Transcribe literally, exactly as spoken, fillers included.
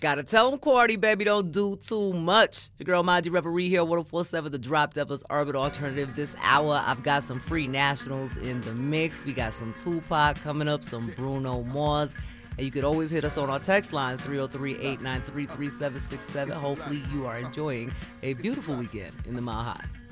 Gotta tell them, Cardi, baby, don't do too much. Your girl, Mind You Reverie here, one oh four point seven, The Drop Devils Urban Alternative. This hour, I've got some free nationals in the mix. We got some Tupac coming up, some Bruno Mars. And you could always hit us on our text lines, three oh three, eight nine three, three seven six seven. Hopefully you are enjoying a beautiful weekend in the Mile High.